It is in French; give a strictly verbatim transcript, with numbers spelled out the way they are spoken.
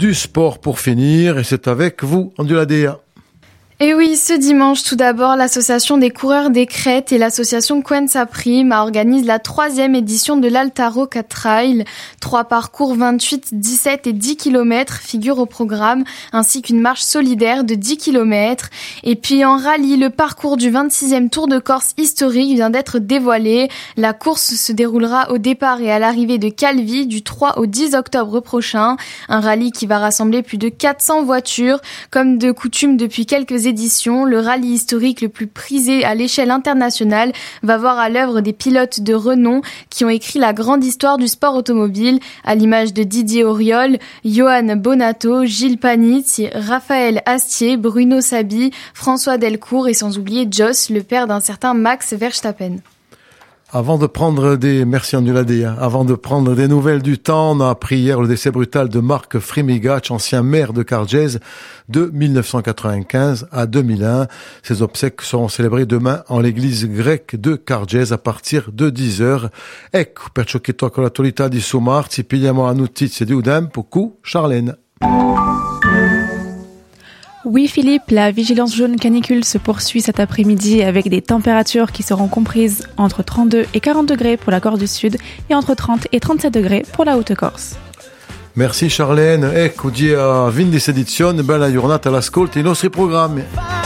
du sport pour finir, et c'est avec vous, Anduladea. Et oui, ce dimanche, tout d'abord, l'association des coureurs des crêtes et l'association Cuenca Prime organisent la troisième édition de l'Alta Roca Trail. Trois parcours vingt-huit, dix-sept et dix kilomètres figurent au programme, ainsi qu'une marche solidaire de dix kilomètres. Et puis en rallye, le parcours du vingt-sixième Tour de Corse historique vient d'être dévoilé. La course se déroulera au départ et à l'arrivée de Calvi du trois au dix octobre prochain. Un rallye qui va rassembler plus de quatre cents voitures. Comme de coutume depuis quelques éditions, Édition, le rallye historique le plus prisé à l'échelle internationale va voir à l'œuvre des pilotes de renom qui ont écrit la grande histoire du sport automobile, à l'image de Didier Auriol, Johan Bonato, Gilles Panizzi, Raphaël Astier, Bruno Sabi, François Delcourt et sans oublier Jos, le père d'un certain Max Verstappen. Avant de prendre des, merci Anduladea, avant de prendre des nouvelles du temps, on a appris hier le décès brutal de Marc Frimigac, ancien maire de Cargèse, de dix-neuf cent quatre-vingt-quinze à deux mille un. Ses obsèques seront célébrées demain en l'église grecque de Cargèse à partir de dix heures. Ecco, per ciò che tocca l'attualità di Sumarzi, pigliamo a notizie di Udem, poco, Charlène. Oui Philippe, la vigilance jaune canicule se poursuit cet après-midi avec des températures qui seront comprises entre trente-deux et quarante degrés pour la Corse du Sud et entre trente et trente-sept degrés pour la Haute-Corse. Merci Charlène, ecco, dia ventisei edizione, bella giornata all'ascolto i nostri programmi.